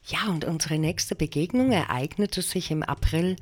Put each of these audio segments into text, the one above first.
Ja, und unsere nächste Begegnung ereignete sich im April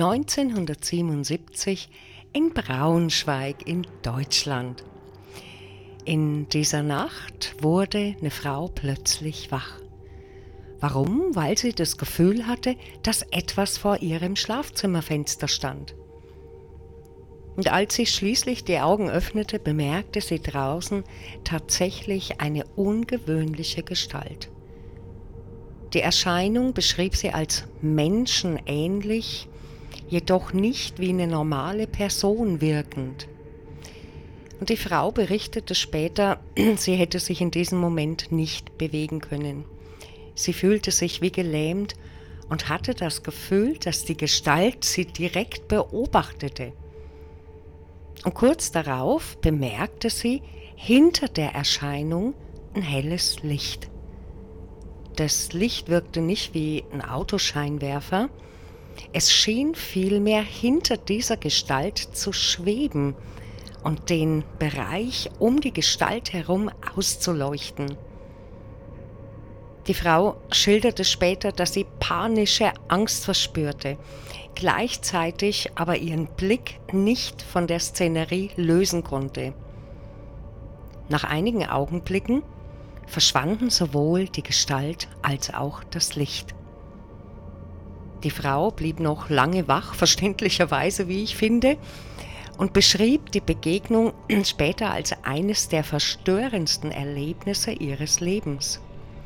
1977 in Braunschweig in Deutschland. In dieser Nacht wurde eine Frau plötzlich wach. Warum? Weil sie das Gefühl hatte, dass etwas vor ihrem Schlafzimmerfenster stand. Und als sie schließlich die Augen öffnete, bemerkte sie draußen tatsächlich eine ungewöhnliche Gestalt. Die Erscheinung beschrieb sie als menschenähnlich, jedoch nicht wie eine normale Person wirkend. Und die Frau berichtete später, sie hätte sich in diesem Moment nicht bewegen können. Sie fühlte sich wie gelähmt und hatte das Gefühl, dass die Gestalt sie direkt beobachtete. Und kurz darauf bemerkte sie hinter der Erscheinung ein helles Licht. Das Licht wirkte nicht wie ein Autoscheinwerfer, es schien vielmehr hinter dieser Gestalt zu schweben und den Bereich um die Gestalt herum auszuleuchten. Die Frau schilderte später, dass sie panische Angst verspürte, gleichzeitig aber ihren Blick nicht von der Szenerie lösen konnte. Nach einigen Augenblicken verschwanden sowohl die Gestalt als auch das Licht. Die Frau blieb noch lange wach, verständlicherweise, wie ich finde, und beschrieb die Begegnung später als eines der verstörendsten Erlebnisse ihres Lebens.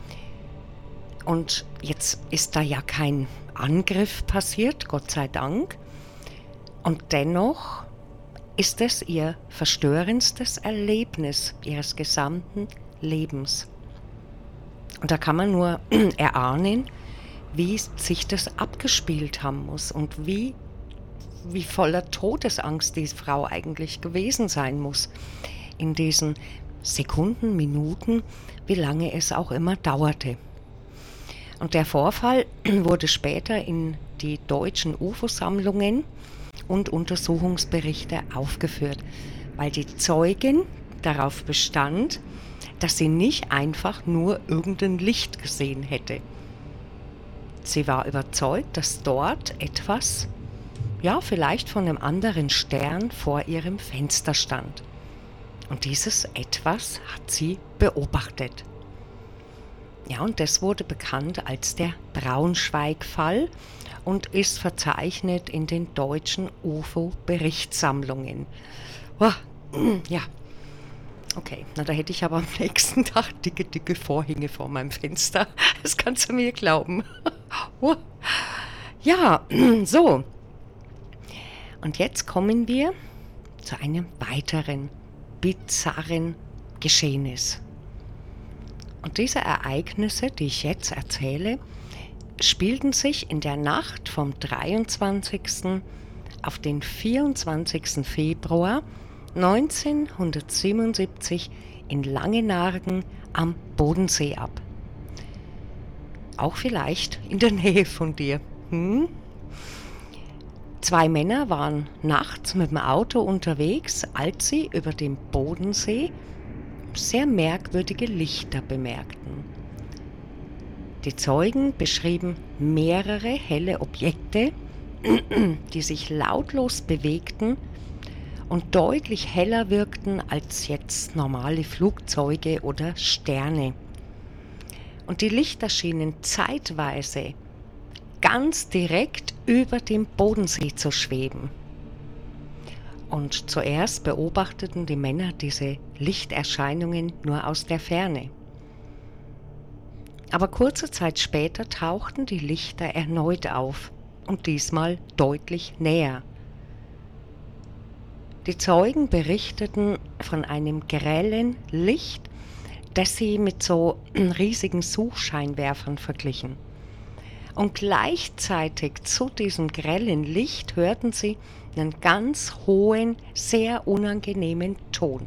Und jetzt ist da ja kein Angriff passiert, Gott sei Dank, und dennoch ist es ihr verstörendstes Erlebnis ihres gesamten Lebens. Und da kann man nur erahnen, wie sich das abgespielt haben muss und wie voller Todesangst diese Frau eigentlich gewesen sein muss in diesen Sekunden, Minuten, wie lange es auch immer dauerte. Und der Vorfall wurde später in die deutschen UFO-Sammlungen und Untersuchungsberichte aufgeführt, weil die Zeugin darauf bestand, dass sie nicht einfach nur irgendein Licht gesehen hätte. Sie war überzeugt, dass dort etwas, ja vielleicht von einem anderen Stern vor ihrem Fenster stand. Und dieses etwas hat sie beobachtet. Ja, und das wurde bekannt als der Braunschweig-Fall und ist verzeichnet in den deutschen UFO-Berichtssammlungen. Oh, ja, okay, na da hätte ich aber am nächsten Tag dicke Vorhänge vor meinem Fenster. Das kannst du mir glauben. Oh. Ja, so. Und jetzt kommen wir zu einem weiteren bizarren Geschehnis. Und diese Ereignisse, die ich jetzt erzähle, spielten sich in der Nacht vom 23. auf den 24. Februar 1977 in Langenargen am Bodensee ab. Auch vielleicht in der Nähe von dir. Zwei Männer waren nachts mit dem Auto unterwegs, als sie über dem Bodensee sehr merkwürdige Lichter bemerkten. Die Zeugen beschrieben mehrere helle Objekte, die sich lautlos bewegten und deutlich heller wirkten als jetzt normale Flugzeuge oder Sterne. Und die Lichter schienen zeitweise ganz direkt über dem Bodensee zu schweben. Und zuerst beobachteten die Männer diese Lichterscheinungen nur aus der Ferne. Aber kurze Zeit später tauchten die Lichter erneut auf und diesmal deutlich näher. Die Zeugen berichteten von einem grellen Licht, das sie mit so riesigen Suchscheinwerfern verglichen. Und gleichzeitig zu diesem grellen Licht hörten sie einen ganz hohen, sehr unangenehmen Ton.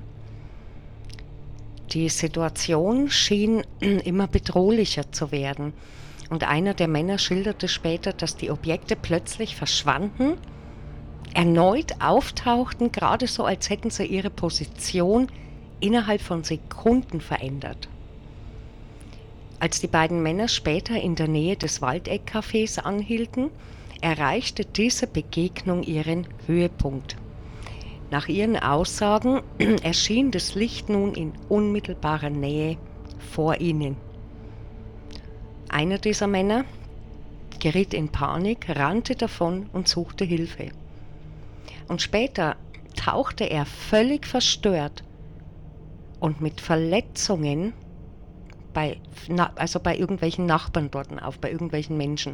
Die Situation schien immer bedrohlicher zu werden. Und einer der Männer schilderte später, dass die Objekte plötzlich verschwanden, erneut auftauchten, gerade so, als hätten sie ihre Position innerhalb von Sekunden verändert. Als die beiden Männer später in der Nähe des Waldeck-Cafés anhielten, erreichte diese Begegnung ihren Höhepunkt. Nach ihren Aussagen erschien das Licht nun in unmittelbarer Nähe vor ihnen. Einer dieser Männer geriet in Panik, rannte davon und suchte Hilfe. Und später tauchte er völlig verstört und mit Verletzungen bei irgendwelchen Nachbarn dort auf, bei irgendwelchen Menschen.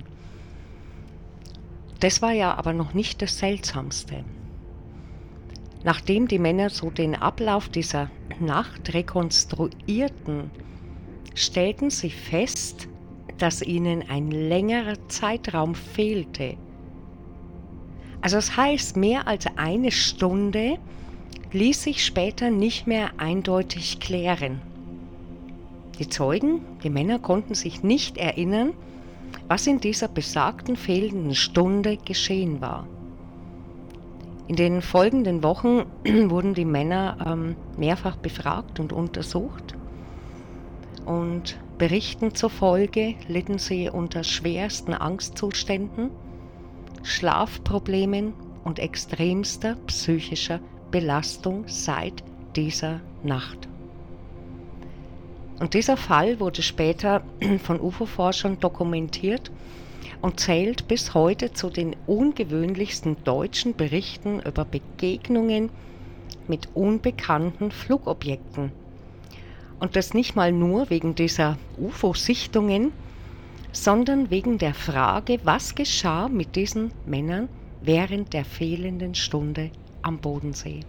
Das war ja aber noch nicht das Seltsamste. Nachdem die Männer so den Ablauf dieser Nacht rekonstruierten, stellten sie fest, dass ihnen ein längerer Zeitraum fehlte. Also das heißt, mehr als eine Stunde ließ sich später nicht mehr eindeutig klären. Die Zeugen, die Männer, konnten sich nicht erinnern, was in dieser besagten fehlenden Stunde geschehen war. In den folgenden Wochen wurden die Männer mehrfach befragt und untersucht. Und Berichten zufolge litten sie unter schwersten Angstzuständen, Schlafproblemen und extremster psychischer Belastung seit dieser Nacht. Und dieser Fall wurde später von UFO-Forschern dokumentiert und zählt bis heute zu den ungewöhnlichsten deutschen Berichten über Begegnungen mit unbekannten Flugobjekten. Und das nicht mal nur wegen dieser UFO-Sichtungen, sondern wegen der Frage, was geschah mit diesen Männern während der fehlenden Stunde am Bodensee.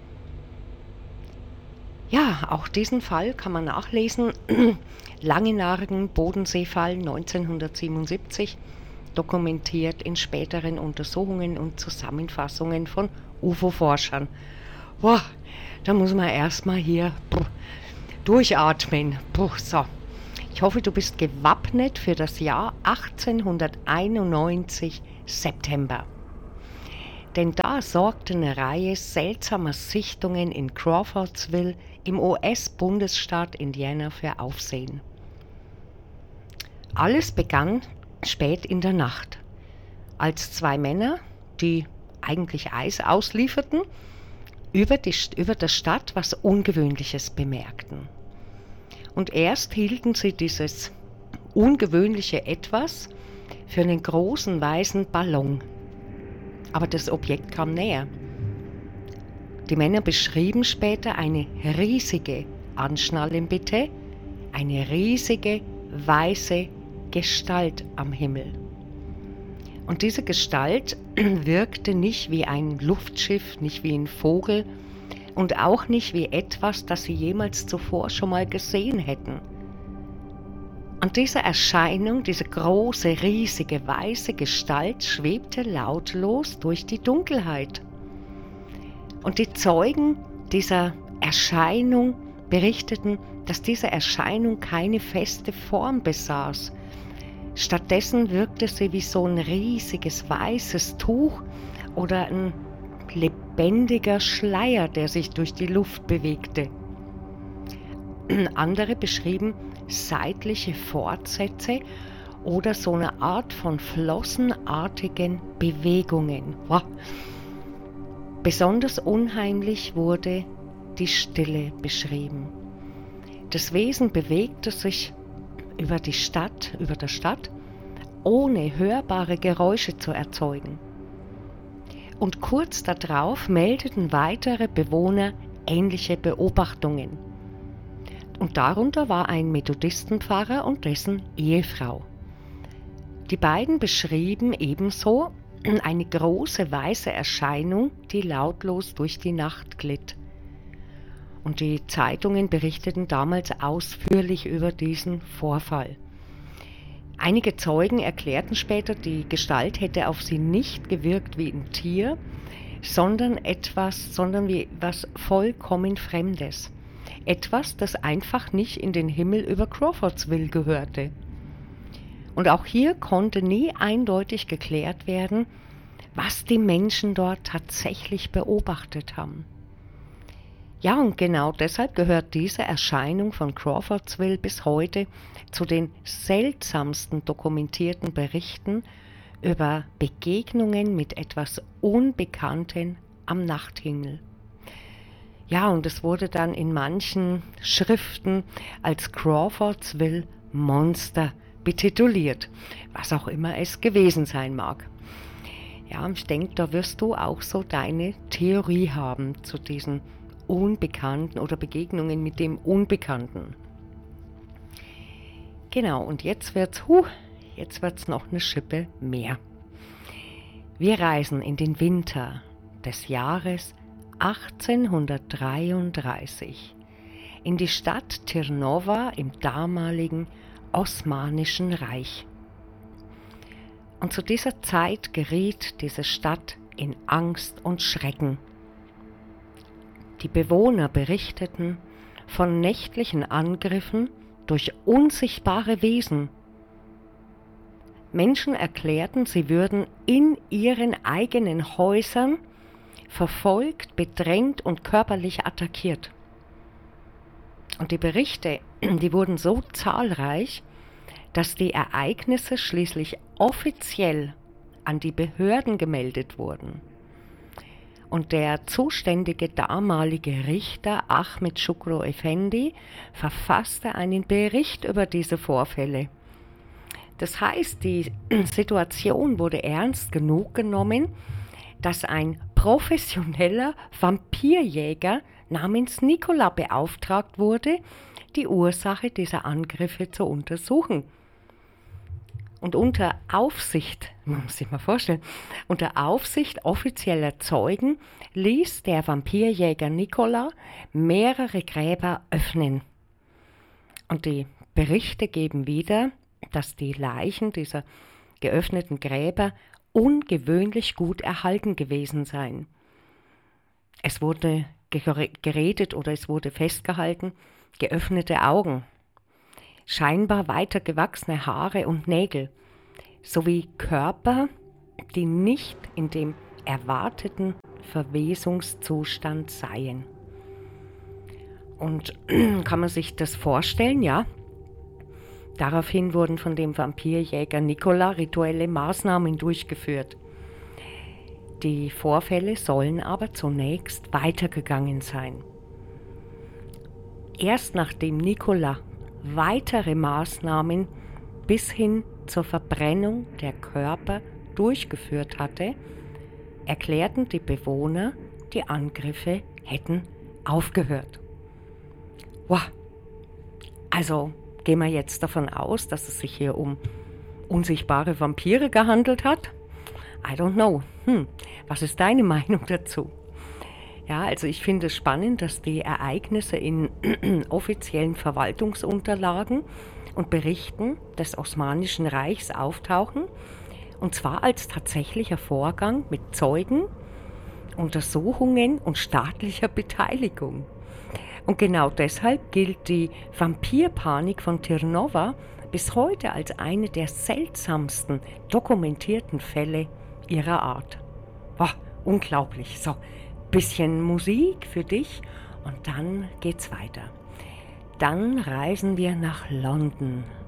Ja, auch diesen Fall kann man nachlesen. Langenargen Bodenseefall 1977, dokumentiert in späteren Untersuchungen und Zusammenfassungen von UFO-Forschern. Boah, da muss man erstmal hier durchatmen. So. Ich hoffe, du bist gewappnet für das Jahr 1891 September. Denn da sorgte eine Reihe seltsamer Sichtungen in Crawfordsville im US-Bundesstaat Indiana für Aufsehen. Alles begann spät in der Nacht, als zwei Männer, die eigentlich Eis auslieferten, über der Stadt was Ungewöhnliches bemerkten. Und erst hielten sie dieses ungewöhnliche Etwas für einen großen weißen Ballon. Aber das Objekt kam näher. Die Männer beschrieben später eine riesige, anschnallen bitte, eine riesige weiße Gestalt am Himmel. Und diese Gestalt wirkte nicht wie ein Luftschiff, nicht wie ein Vogel und auch nicht wie etwas, das sie jemals zuvor schon mal gesehen hätten. Und diese Erscheinung, diese große, riesige, weiße Gestalt schwebte lautlos durch die Dunkelheit. Und die Zeugen dieser Erscheinung berichteten, dass diese Erscheinung keine feste Form besaß. Stattdessen wirkte sie wie so ein riesiges weißes Tuch oder ein lebendiger Schleier, der sich durch die Luft bewegte. Andere beschrieben seitliche Fortsätze oder so eine Art von flossenartigen Bewegungen. Wow. Besonders unheimlich wurde die Stille beschrieben. Das Wesen bewegte sich über der Stadt, ohne hörbare Geräusche zu erzeugen. Und kurz darauf meldeten weitere Bewohner ähnliche Beobachtungen. Und darunter war ein Methodistenpfarrer und dessen Ehefrau. Die beiden beschrieben ebenso eine große weiße Erscheinung, die lautlos durch die Nacht glitt. Und die Zeitungen berichteten damals ausführlich über diesen Vorfall. Einige Zeugen erklärten später, die Gestalt hätte auf sie nicht gewirkt wie ein Tier, sondern wie was vollkommen Fremdes. Etwas, das einfach nicht in den Himmel über Crawfordsville gehörte. Und auch hier konnte nie eindeutig geklärt werden, was die Menschen dort tatsächlich beobachtet haben. Ja, und genau deshalb gehört diese Erscheinung von Crawfordsville bis heute zu den seltsamsten dokumentierten Berichten über Begegnungen mit etwas Unbekannten am Nachthimmel. Ja, und es wurde dann in manchen Schriften als Crawfordsville Monster betituliert, was auch immer es gewesen sein mag. Ja, ich denke, da wirst du auch so deine Theorie haben zu diesen Unbekannten oder Begegnungen mit dem Unbekannten. Genau, und jetzt wird's noch eine Schippe mehr. Wir reisen in den Winter des Jahres 1833 in die Stadt Tirnova im damaligen Osmanischen Reich. Und zu dieser Zeit geriet diese Stadt in Angst und Schrecken. Die Bewohner berichteten von nächtlichen Angriffen durch unsichtbare Wesen. Menschen erklärten, sie würden in ihren eigenen Häusern verfolgt, bedrängt und körperlich attackiert. Und die Berichte, die wurden so zahlreich, dass die Ereignisse schließlich offiziell an die Behörden gemeldet wurden. Und der zuständige damalige Richter Ahmed Shukro Effendi verfasste einen Bericht über diese Vorfälle. Das heißt, die Situation wurde ernst genug genommen, dass ein professioneller Vampirjäger namens Nikola beauftragt wurde, die Ursache dieser Angriffe zu untersuchen. Und unter Aufsicht, man muss sich mal vorstellen, unter Aufsicht offizieller Zeugen ließ der Vampirjäger Nikola mehrere Gräber öffnen. Und die Berichte geben wieder, dass die Leichen dieser geöffneten Gräber ungewöhnlich gut erhalten gewesen seien. Es wurde geredet oder es wurde festgehalten, geöffnete Augen, scheinbar weiter gewachsene Haare und Nägel, sowie Körper, die nicht in dem erwarteten Verwesungszustand seien. Und kann man sich das vorstellen, ja? Daraufhin wurden von dem Vampirjäger Nikola rituelle Maßnahmen durchgeführt. Die Vorfälle sollen aber zunächst weitergegangen sein. Erst nachdem Nikola weitere Maßnahmen bis hin zur Verbrennung der Körper durchgeführt hatte, erklärten die Bewohner, die Angriffe hätten aufgehört. Wow. Also gehen wir jetzt davon aus, dass es sich hier um unsichtbare Vampire gehandelt hat? I don't know. Was ist deine Meinung dazu? Ja, also ich finde es spannend, dass die Ereignisse in offiziellen Verwaltungsunterlagen und Berichten des Osmanischen Reichs auftauchen, und zwar als tatsächlicher Vorgang mit Zeugen, Untersuchungen und staatlicher Beteiligung. Und genau deshalb gilt die Vampirpanik von Tirnova bis heute als eine der seltsamsten dokumentierten Fälle ihrer Art. Boah, unglaublich. So, bisschen Musik für dich und dann geht's weiter. Dann reisen wir nach London.